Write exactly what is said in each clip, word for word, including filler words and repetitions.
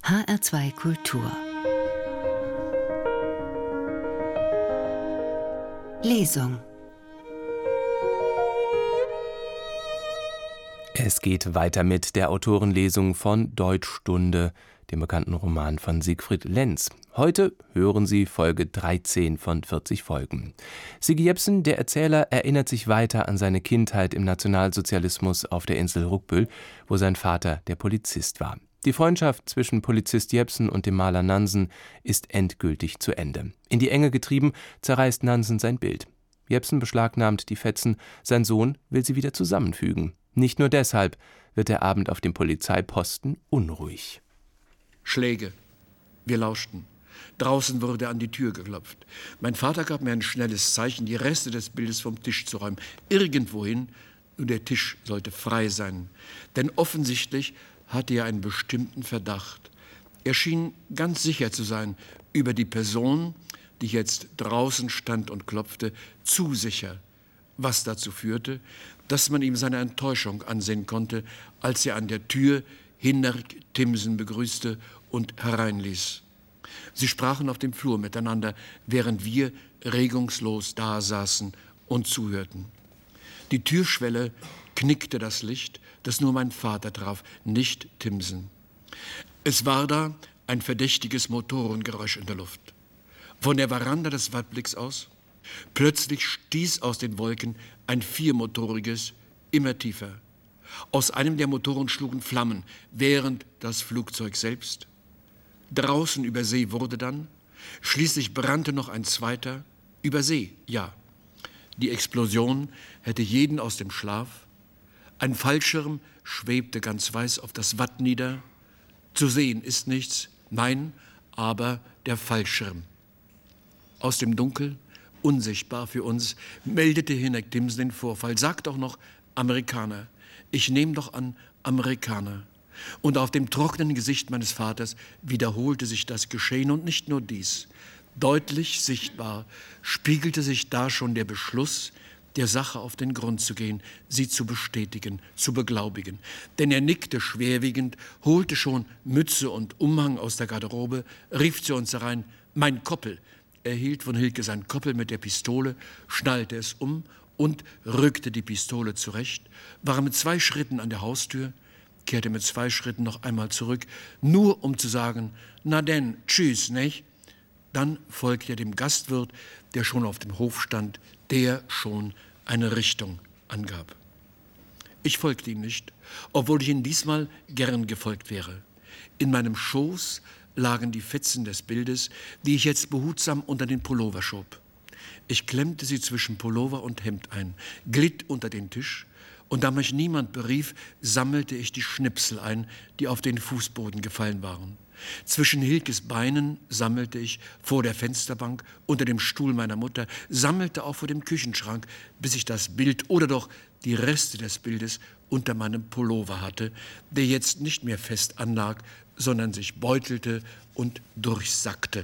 H R zwei Kultur. Lesung. Es geht weiter mit der Autorenlesung von Deutschstunde, dem bekannten Roman von Siegfried Lenz. Heute hören Sie Folge dreizehn von vierzig Folgen. Sigi Jepsen, der Erzähler, erinnert sich weiter an seine Kindheit im Nationalsozialismus auf der Insel Ruckbüll, wo sein Vater der Polizist war. Die Freundschaft zwischen Polizist Jepsen und dem Maler Nansen ist endgültig zu Ende. In die Enge getrieben, zerreißt Nansen sein Bild. Jepsen beschlagnahmt die Fetzen, sein Sohn will sie wieder zusammenfügen. Nicht nur deshalb wird der Abend auf dem Polizeiposten unruhig. Schläge. Wir lauschten. Draußen wurde an die Tür geklopft. Mein Vater gab mir ein schnelles Zeichen, die Reste des Bildes vom Tisch zu räumen. Irgendwohin, nur der Tisch sollte frei sein. Denn offensichtlich hatte er einen bestimmten Verdacht. Er schien ganz sicher zu sein über die Person, die jetzt draußen stand und klopfte, zu sicher, was dazu führte, dass man ihm seine Enttäuschung ansehen konnte, als er an der Tür Hinnerk Timmsen begrüßte und hereinließ. Sie sprachen auf dem Flur miteinander, während wir regungslos dasaßen und zuhörten. Die Türschwelle knickte das Licht, das nur mein Vater traf, nicht Timmsen. Es war da ein verdächtiges Motorengeräusch in der Luft. Von der Veranda des Wattblicks aus plötzlich stieß aus den Wolken ein viermotoriges, immer tiefer. Aus einem der Motoren schlugen Flammen, während das Flugzeug selbst. Draußen über See wurde dann, schließlich brannte noch ein zweiter, über See, ja. Die Explosion hätte jeden aus dem Schlaf. Ein Fallschirm schwebte ganz weiß auf das Watt nieder. Zu sehen ist nichts, nein, aber der Fallschirm. Aus dem Dunkel, unsichtbar für uns, meldete Hinnerk Timmsen den Vorfall, sagt auch noch Amerikaner. Ich nehme doch an, Amerikaner. Und auf dem trockenen Gesicht meines Vaters wiederholte sich das Geschehen und nicht nur dies. Deutlich sichtbar spiegelte sich da schon der Beschluss, der Sache auf den Grund zu gehen, sie zu bestätigen, zu beglaubigen. Denn er nickte schwerwiegend, holte schon Mütze und Umhang aus der Garderobe, rief zu uns herein, mein Koppel. Er hielt von Hilke sein Koppel mit der Pistole, schnallte es um und rückte die Pistole zurecht, war mit zwei Schritten an der Haustür, kehrte mit zwei Schritten noch einmal zurück, nur um zu sagen, na denn, tschüss, nicht? Dann folgte er dem Gastwirt, der schon auf dem Hof stand, der schon eine Richtung angab. Ich folgte ihm nicht, obwohl ich ihm diesmal gern gefolgt wäre. In meinem Schoß lagen die Fetzen des Bildes, die ich jetzt behutsam unter den Pullover schob. Ich klemmte sie zwischen Pullover und Hemd ein, glitt unter den Tisch, und da mich niemand berief, sammelte ich die Schnipsel ein, die auf den Fußboden gefallen waren. Zwischen Hilkes Beinen sammelte ich, vor der Fensterbank, unter dem Stuhl meiner Mutter, sammelte auch vor dem Küchenschrank, bis ich das Bild oder doch die Reste des Bildes unter meinem Pullover hatte, der jetzt nicht mehr fest anlag, sondern sich beutelte und durchsackte.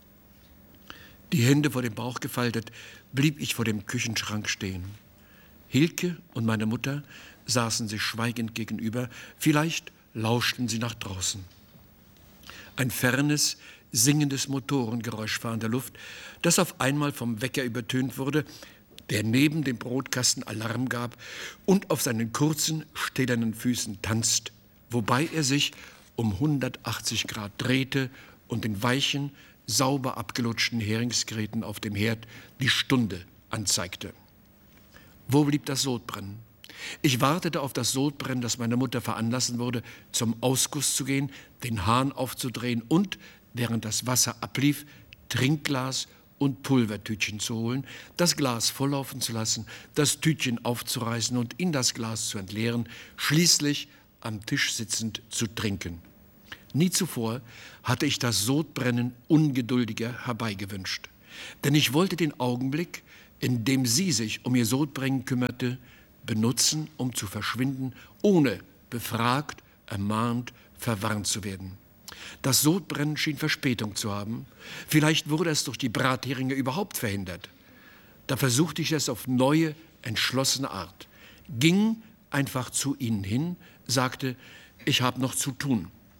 Die Hände vor dem Bauch gefaltet, blieb ich vor dem Küchenschrank stehen. Hilke und meine Mutter saßen sich schweigend gegenüber, vielleicht lauschten sie nach draußen. Ein fernes, singendes Motorengeräusch war in der Luft, das auf einmal vom Wecker übertönt wurde, der neben dem Brotkasten Alarm gab und auf seinen kurzen, stählernen Füßen tanzt, wobei er sich um hundertachtzig Grad drehte und den weichen, sauber abgelutschten Heringsgräten auf dem Herd die Stunde anzeigte. Wo blieb das Sodbrennen? Ich wartete auf das Sodbrennen, das meine Mutter veranlassen wurde, zum Ausguss zu gehen, den Hahn aufzudrehen und, während das Wasser ablief, Trinkglas und Pulvertütchen zu holen, das Glas volllaufen zu lassen, das Tütchen aufzureißen und in das Glas zu entleeren, schließlich am Tisch sitzend zu trinken. Nie zuvor hatte ich das Sodbrennen ungeduldiger herbeigewünscht. Denn ich wollte den Augenblick, in dem sie sich um ihr Sodbrennen kümmerte, benutzen, um zu verschwinden, ohne befragt, ermahnt, verwarnt zu werden. Das Sodbrennen schien Verspätung zu haben. Vielleicht wurde es durch die Bratheringe überhaupt verhindert. Da versuchte ich es auf neue, entschlossene Art. Ging einfach zu ihnen hin, sagte, ich habe noch zu tun.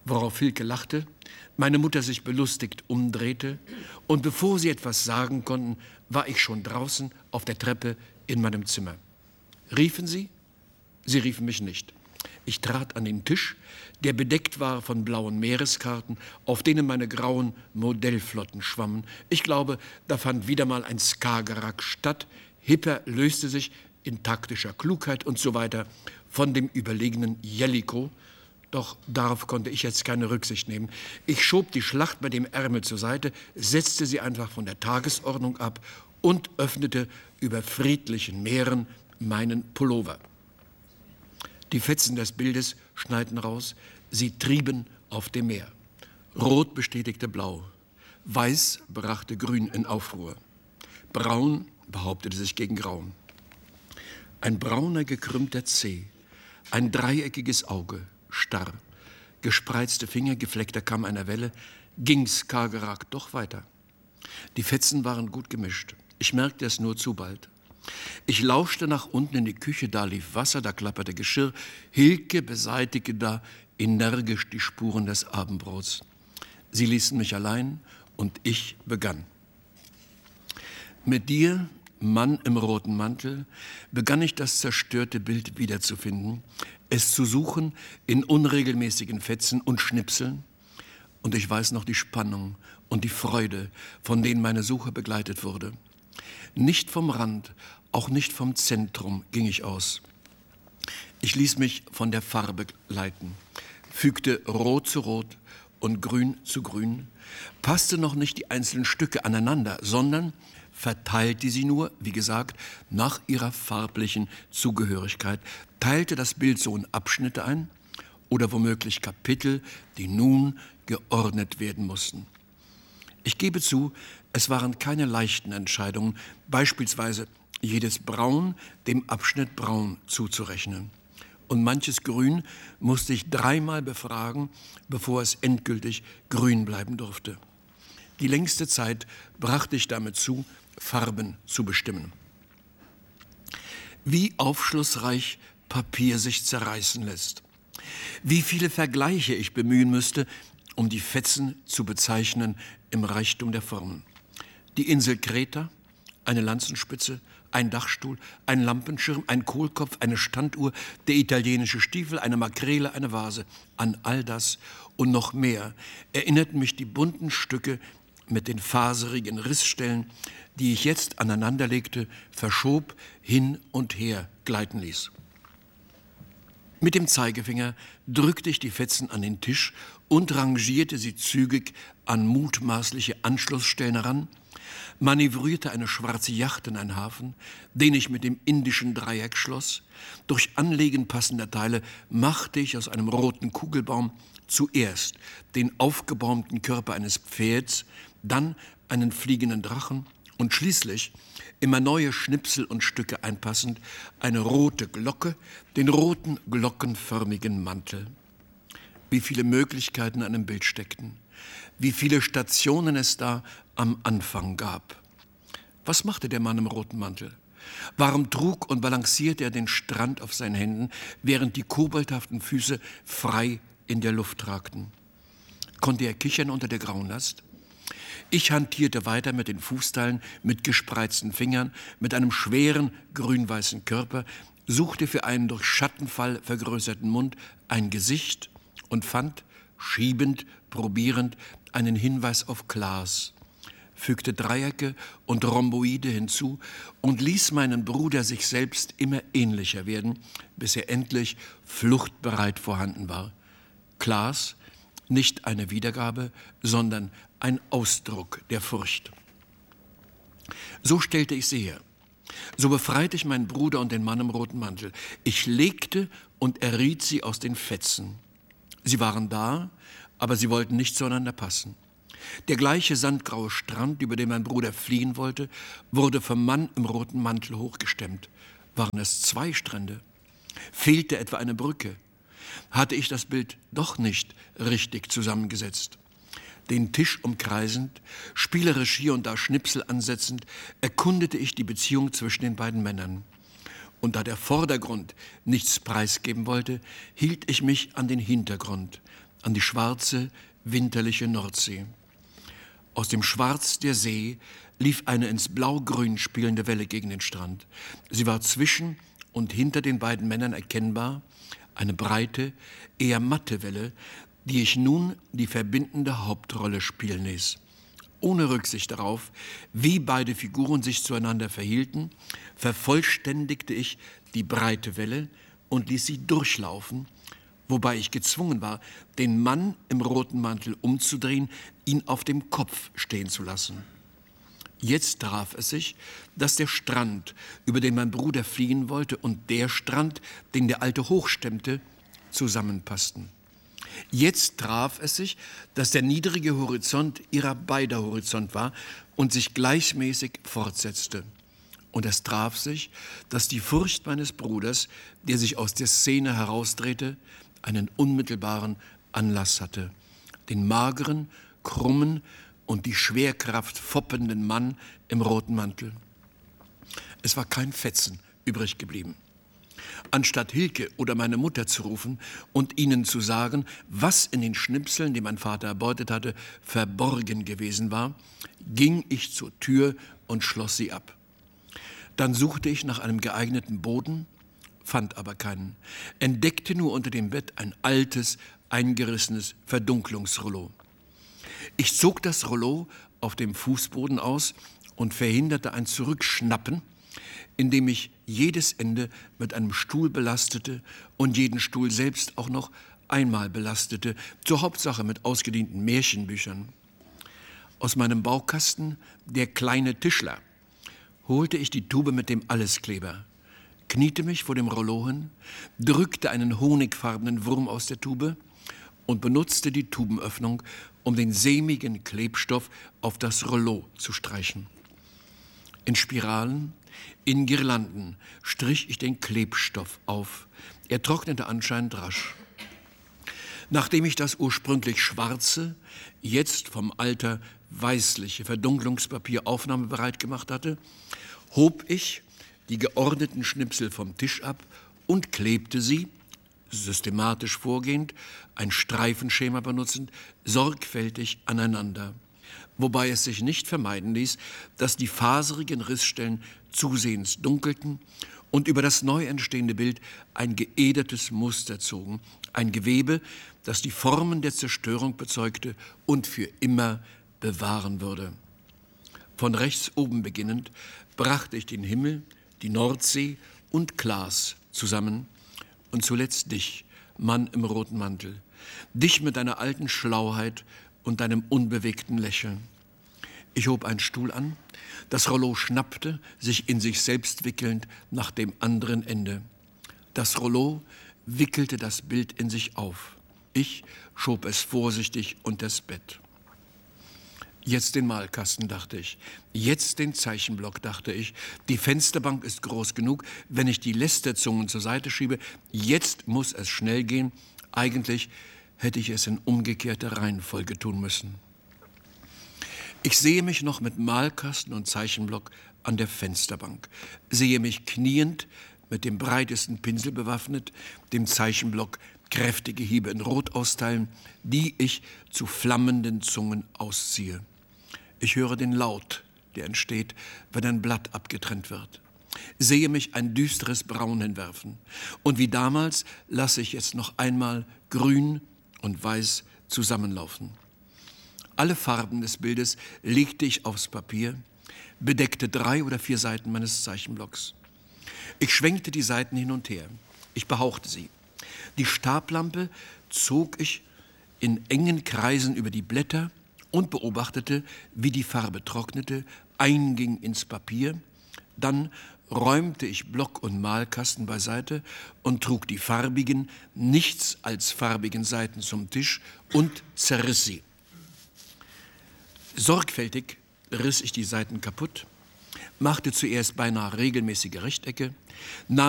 Worauf Hilke lachte, meine Mutter sich belustigt umdrehte und bevor sie etwas sagen konnten, war ich schon draußen auf der Treppe in meinem Zimmer. Riefen sie? Sie riefen mich nicht. Ich trat an den Tisch, der bedeckt war von blauen Meereskarten, auf denen meine grauen Modellflotten schwammen. Ich glaube, da fand wieder mal ein Skagerrak statt. Hipper löste sich in taktischer Klugheit und so weiter von dem überlegenen Jellicoe. Doch darauf konnte ich jetzt keine Rücksicht nehmen. Ich schob die Schlacht mit dem Ärmel zur Seite, setzte sie einfach von der Tagesordnung ab und öffnete über friedlichen Meeren meinen Pullover. Die Fetzen des Bildes schneiten raus, sie trieben auf dem Meer. Rot bestätigte Blau, Weiß brachte Grün in Aufruhr, Braun behauptete sich gegen Grau. Ein brauner gekrümmter Zeh, ein dreieckiges Auge, starr, gespreizte Finger, gefleckter Kamm einer Welle, ging Skagerrak doch weiter. Die Fetzen waren gut gemischt, ich merkte es nur zu bald. Ich lauschte nach unten in die Küche, da lief Wasser, da klapperte Geschirr. Hilke beseitigte da energisch die Spuren des Abendbrots. Sie ließen mich allein und ich begann. Mit dir, Mann im roten Mantel, begann ich das zerstörte Bild wiederzufinden, es zu suchen in unregelmäßigen Fetzen und Schnipseln. Und ich weiß noch die Spannung und die Freude, von denen meine Suche begleitet wurde. Nicht vom Rand, auch nicht vom Zentrum ging ich aus. Ich ließ mich von der Farbe leiten, fügte Rot zu Rot und Grün zu Grün, passte noch nicht die einzelnen Stücke aneinander, sondern verteilte sie nur, wie gesagt, nach ihrer farblichen Zugehörigkeit, teilte das Bild so in Abschnitte ein oder womöglich Kapitel, die nun geordnet werden mussten. Ich gebe zu, es waren keine leichten Entscheidungen, beispielsweise jedes Braun dem Abschnitt Braun zuzurechnen. Und manches Grün musste ich dreimal befragen, bevor es endgültig grün bleiben durfte. Die längste Zeit brachte ich damit zu, Farben zu bestimmen. Wie aufschlussreich Papier sich zerreißen lässt. Wie viele Vergleiche ich bemühen müsste, um die Fetzen zu bezeichnen im Reichtum der Formen. Die Insel Kreta, eine Lanzenspitze, ein Dachstuhl, ein Lampenschirm, ein Kohlkopf, eine Standuhr, der italienische Stiefel, eine Makrele, eine Vase. An all das und noch mehr erinnerten mich die bunten Stücke mit den faserigen Rissstellen, die ich jetzt aneinanderlegte, verschob, hin und her gleiten ließ. Mit dem Zeigefinger drückte ich die Fetzen an den Tisch und rangierte sie zügig an mutmaßliche Anschlussstellen heran, manövrierte eine schwarze Yacht in einen Hafen, den ich mit dem indischen Dreieck schloss. Durch Anlegen passender Teile machte ich aus einem roten Kugelbaum zuerst den aufgebaumten Körper eines Pferds, dann einen fliegenden Drachen und schließlich, immer neue Schnipsel und Stücke einpassend, eine rote Glocke, den roten glockenförmigen Mantel. Wie viele Möglichkeiten in einem Bild steckten, wie viele Stationen es da am Anfang gab. Was machte der Mann im roten Mantel? Warum trug und balancierte er den Strand auf seinen Händen, während die kobalthaften Füße frei in der Luft ragten? Konnte er kichern unter der grauen Last? Ich hantierte weiter mit den Fußteilen, mit gespreizten Fingern, mit einem schweren, grün-weißen Körper, suchte für einen durch Schattenfall vergrößerten Mund ein Gesicht und fand, schiebend, probierend, einen Hinweis auf Glas, fügte Dreiecke und Rhomboide hinzu und ließ meinen Bruder sich selbst immer ähnlicher werden, bis er endlich fluchtbereit vorhanden war. Glas, nicht eine Wiedergabe, sondern ein Ausdruck der Furcht. So stellte ich sie her. So befreite ich meinen Bruder und den Mann im roten Mantel. Ich legte und erriet sie aus den Fetzen. Sie waren da, aber sie wollten nicht zueinander passen. Der gleiche sandgraue Strand, über den mein Bruder fliehen wollte, wurde vom Mann im roten Mantel hochgestemmt. Waren es zwei Strände? Fehlte etwa eine Brücke? Hatte ich das Bild doch nicht richtig zusammengesetzt? Den Tisch umkreisend, spielerisch hier und da Schnipsel ansetzend, erkundete ich die Beziehung zwischen den beiden Männern. Und da der Vordergrund nichts preisgeben wollte, hielt ich mich an den Hintergrund, an die schwarze, winterliche Nordsee. Aus dem Schwarz der See lief eine ins Blau-Grün spielende Welle gegen den Strand. Sie war zwischen und hinter den beiden Männern erkennbar, eine breite, eher matte Welle, die ich nun die verbindende Hauptrolle spielen ließ. Ohne Rücksicht darauf, wie beide Figuren sich zueinander verhielten, vervollständigte ich die breite Welle und ließ sie durchlaufen, wobei ich gezwungen war, den Mann im roten Mantel umzudrehen, ihn auf dem Kopf stehen zu lassen. Jetzt traf es sich, dass der Strand, über den mein Bruder fliehen wollte, und der Strand, den der Alte hochstemmte, zusammenpassten. Jetzt traf es sich, dass der niedrige Horizont ihrer beider Horizont war und sich gleichmäßig fortsetzte. Und es traf sich, dass die Furcht meines Bruders, der sich aus der Szene herausdrehte, einen unmittelbaren Anlass hatte. Den mageren, krummen und die Schwerkraft foppenden Mann im roten Mantel. Es war kein Fetzen übrig geblieben. Anstatt Hilke oder meine Mutter zu rufen und ihnen zu sagen, was in den Schnipseln, die mein Vater erbeutet hatte, verborgen gewesen war, ging ich zur Tür und schloss sie ab. Dann suchte ich nach einem geeigneten Boden, fand aber keinen, entdeckte nur unter dem Bett ein altes, eingerissenes Verdunklungsrollo. Ich zog das Rollo auf dem Fußboden aus und verhinderte ein Zurückschnappen, indem ich jedes Ende mit einem Stuhl belastete und jeden Stuhl selbst auch noch einmal belastete, zur Hauptsache mit ausgedienten Märchenbüchern. Aus meinem Baukasten, der kleine Tischler, holte ich die Tube mit dem Alleskleber, kniete mich vor dem Rollo hin, drückte einen honigfarbenen Wurm aus der Tube und benutzte die Tubenöffnung, um den sämigen Klebstoff auf das Rollo zu streichen. In Spiralen, in Girlanden strich ich den Klebstoff auf. Er trocknete anscheinend rasch. Nachdem ich das ursprünglich schwarze, jetzt vom Alter weißliche Verdunklungspapier aufnahmebereit gemacht hatte, hob ich die geordneten Schnipsel vom Tisch ab und klebte sie, systematisch vorgehend, ein Streifenschema benutzend, sorgfältig aneinander, wobei es sich nicht vermeiden ließ, dass die faserigen Rissstellen zusehends dunkelten und über das neu entstehende Bild ein geedertes Muster zogen, ein Gewebe, das die Formen der Zerstörung bezeugte und für immer bewahren würde. Von rechts oben beginnend brachte ich den Himmel, die Nordsee und Klaas zusammen und zuletzt dich, Mann im roten Mantel, dich mit deiner alten Schlauheit und deinem unbewegten Lächeln. Ich hob einen Stuhl an, das Rollo schnappte, sich in sich selbst wickelnd, nach dem anderen Ende. Das Rollo wickelte das Bild in sich auf. Ich schob es vorsichtig unters Bett. Jetzt den Malkasten, dachte ich. Jetzt den Zeichenblock, dachte ich. Die Fensterbank ist groß genug, wenn ich die Lästerzungen zur Seite schiebe. Jetzt muss es schnell gehen. Eigentlich hätte ich es in umgekehrter Reihenfolge tun müssen. Ich sehe mich noch mit Malkasten und Zeichenblock an der Fensterbank, sehe mich kniend, mit dem breitesten Pinsel bewaffnet, dem Zeichenblock kräftige Hiebe in Rot austeilen, die ich zu flammenden Zungen ausziehe. Ich höre den Laut, der entsteht, wenn ein Blatt abgetrennt wird. Sehe mich ein düsteres Braun hinwerfen. Und wie damals lasse ich jetzt noch einmal grün und weiß zusammenlaufen. Alle Farben des Bildes legte ich aufs Papier, bedeckte drei oder vier Seiten meines Zeichenblocks. Ich schwenkte die Seiten hin und her. Ich behauchte sie. Die Stablampe zog ich in engen Kreisen über die Blätter und beobachtete, wie die Farbe trocknete, einging ins Papier. Dann räumte ich Block und Malkasten beiseite und trug die farbigen, nichts als farbigen Seiten zum Tisch und zerriss sie. Sorgfältig riss ich die Seiten kaputt, machte zuerst beinahe regelmäßige Rechtecke, nahm